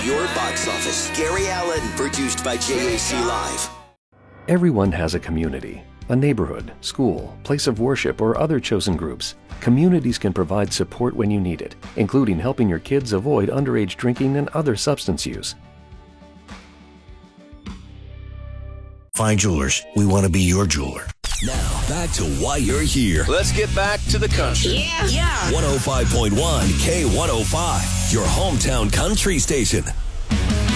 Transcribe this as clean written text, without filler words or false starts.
your box office. Gary Allen, produced by JAC Live. Everyone has a community, a neighborhood, school, place of worship, or other chosen groups. Communities can provide support when you need it, including helping your kids avoid underage drinking and other substance use. Fine Jewelers, we want to be your jeweler. Now, back to why you're here. Let's get back to the country. Yeah. 105.1 K105, your hometown country station.